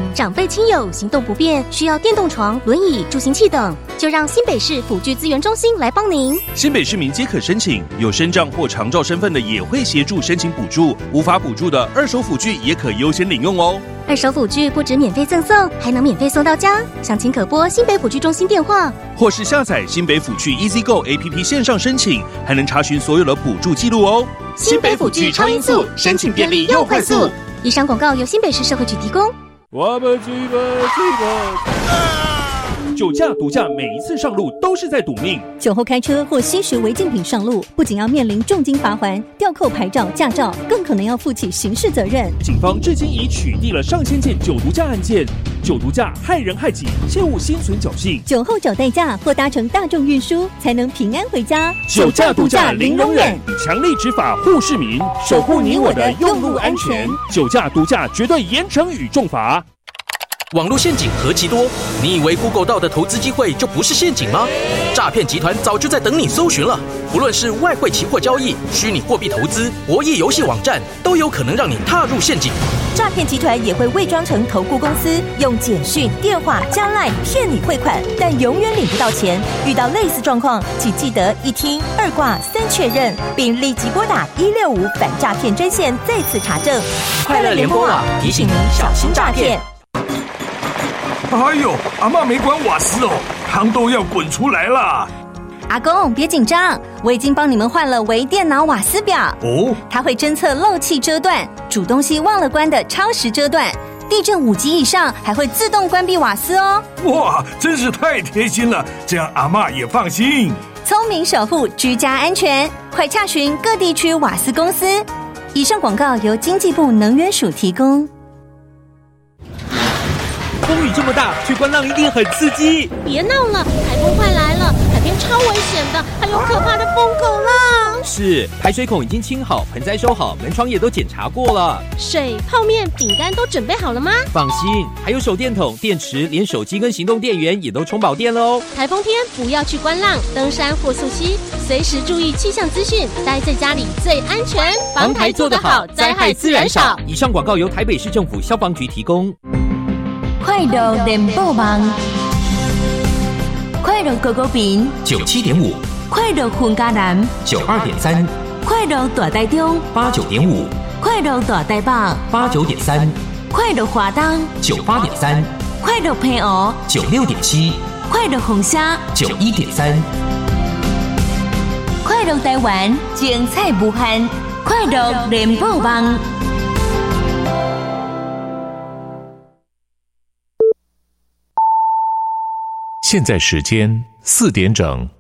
长辈亲友行动不便，需要电动床、轮椅、助行器等，就让新北市辅具资源中心来帮您。 新北市民皆可申请，有身障或长照身份的也会协助申请补助，无法补助的二手辅具也可优先领用哦。 二手辅具不止免费赠送，还能免费送到家。详情可拨新北辅具中心电话， 或是下载新北辅具 EasyGo APP 线上申请，还能查询所有的补助记录哦。 新北辅具超音速，申请便利又快速。以上广告由新北市社会局提供。 酒驾、毒驾，每一次上路都是在赌命。 酒后开车或吸食违禁品上路，不仅要面临重金罚锾、吊扣牌照、驾照，更可能要负起刑事责任。 警方至今已取缔了上千件酒毒驾案件。酒毒驾害人害己，切勿心存侥幸。 酒后找代驾或搭乘大众运输，才能平安回家。 酒驾、毒驾零容忍，强力执法护市民，守护你我的用路安全。酒驾、毒驾绝对严惩与重罚。 网络陷阱何其多，你以为 Google 到的投资机会就不是陷阱吗？诈骗集团早就在等你搜寻了。不论是外汇期货交易、虚拟货币投资、博弈游戏网站，都有可能让你踏入陷阱。 诈骗集团也会伪装成投顾公司，用简讯、电话加 LINE 骗你汇款，但永远领不到钱。遇到类似状况，请记得一听、二挂、三确认，并立即拨打165反诈骗专线再次查证。 快乐联播网提醒您小心诈骗。 哎呦，阿嬷没关瓦斯哦，汤都要滚出来了。 阿公别紧张，我已经帮你们换了微电脑瓦斯表哦， 它会侦测漏气遮断、煮东西忘了关的超时遮断，地震5级以上还会自动关闭瓦斯哦。 哇，真是太贴心了，这样阿嬷也放心。 聪明守护居家安全，快洽询各地区瓦斯公司。以上广告由经济部能源署提供。 风雨这么大，去观浪一定很刺激。 别闹了，台风快来了，海边超危险的，还有可怕的疯狗浪。 是，排水孔已经清好，盆栽收好，门窗也都检查过了。 水、泡面、饼干都准备好了吗？ 放心，还有手电筒、电池，连手机跟行动电源也都充饱电了哦。 台风天不要去观浪、登山或溯溪，随时注意气象资讯，待在家里最安全。 防台做得好，灾害自然少。以上广告由台北市政府消防局提供。 快乐联播网，快乐狗狗饼 97.5， 快乐混家男 92.3， 快乐大台中 89.5， 快乐大台北 89.3， 快乐华东 98.3， 快乐平湖 96.7， 快乐红虾 91.3， 快乐台湾精彩无限，快乐联播网。 现在时间4点整。